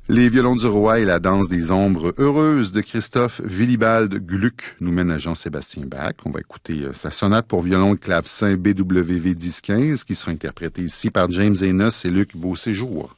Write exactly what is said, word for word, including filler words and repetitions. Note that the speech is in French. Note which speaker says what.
Speaker 1: Les violons du roi et la danse des ombres heureuses de Christoph Willibald Gluck nous mènent à Jean-Sébastien Bach. On va écouter euh, sa sonate pour violon et clavecin B W V dix quinze qui sera interprétée ici par James Enos et Luc Beauséjour.